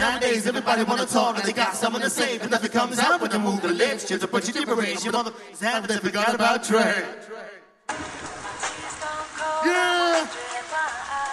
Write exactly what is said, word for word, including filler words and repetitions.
Nowadays, everybody wanna talk and they got something to say, but nothing comes out when you move the lips. Just a bunch of gibberish. Your mother is having they forgot about Dre.